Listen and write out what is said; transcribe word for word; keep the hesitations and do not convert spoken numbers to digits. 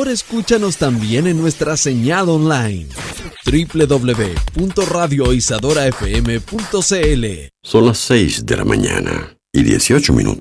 Ahora escúchanos también en nuestra señal online doble u doble u doble u punto radio isadora f m punto c l. Son las seis de la mañana y dieciocho minutos.